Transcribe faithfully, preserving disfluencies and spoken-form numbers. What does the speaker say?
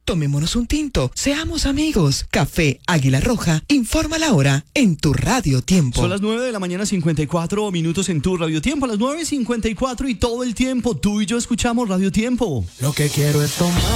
Tomémonos un tinto, seamos amigos. Café Águila Roja, informa la hora en tu Radio Tiempo. Son las nueve de la mañana, cincuenta y cuatro minutos en tu Radio Tiempo. A las nueve cincuenta y cuatro y todo el tiempo tú y yo escuchamos Radio Tiempo. Lo que quiero es tomar.